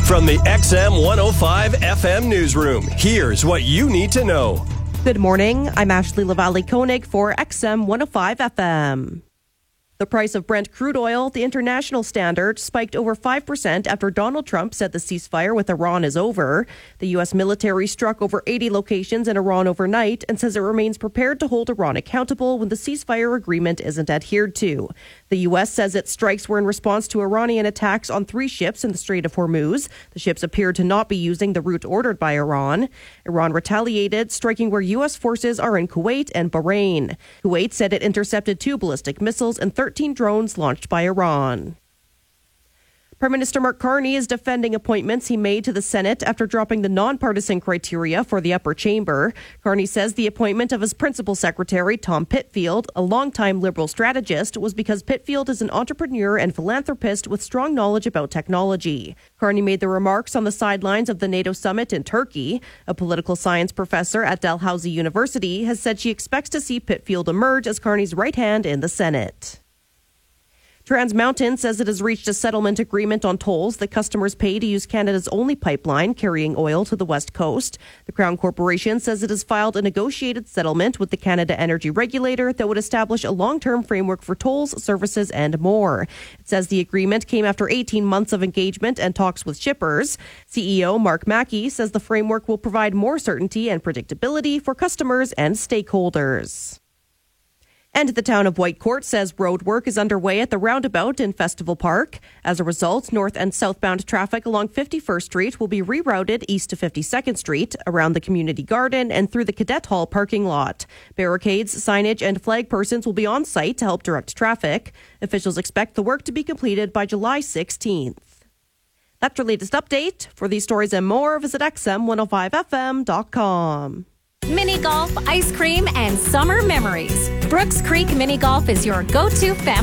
From the XM 105 FM newsroom, here's what you need to know. Good morning. I'm Ashley Lavallee-Koenig for XM 105 FM. The price of Brent crude oil, the international standard, spiked over 5% after Donald Trump said the ceasefire with Iran is over. The U.S. military struck over 80 locations in Iran overnight and says it remains prepared to hold Iran accountable when the ceasefire agreement isn't adhered to. The U.S. says its strikes were in response to Iranian attacks on 3 ships in the Strait of Hormuz. The ships appeared to not be using the route ordered by Iran. Iran retaliated, striking where U.S. forces are in Kuwait and Bahrain. Kuwait said it intercepted 2 ballistic missiles and 13 drones launched by Iran. Prime Minister Mark Carney is defending appointments he made to the Senate after dropping the nonpartisan criteria for the upper chamber. Carney says the appointment of his principal secretary, Tom Pitfield, a longtime Liberal strategist, was because Pitfield is an entrepreneur and philanthropist with strong knowledge about technology. Carney made the remarks on the sidelines of the NATO summit in Turkey. A political science professor at Dalhousie University has said she expects to see Pitfield emerge as Carney's right hand in the Senate. Trans Mountain says it has reached a settlement agreement on tolls that customers pay to use Canada's only pipeline carrying oil to the West Coast. The Crown Corporation says it has filed a negotiated settlement with the Canada Energy Regulator that would establish a long-term framework for tolls, services, and more. It says the agreement came after 18 months of engagement and talks with shippers. CEO Mark Mackey says the framework will provide more certainty and predictability for customers and stakeholders. And the town of Whitecourt says road work is underway at the roundabout in Festival Park. As a result, north and southbound traffic along 51st Street will be rerouted east to 52nd Street, around the community garden and through the Cadet Hall parking lot. Barricades, signage, and flag persons will be on site to help direct traffic. Officials expect the work to be completed by July 16th. That's your latest update. For these stories and more, visit xm105fm.com. Mini golf, ice cream, and summer memories. Brooks Creek Mini Golf is your go-to family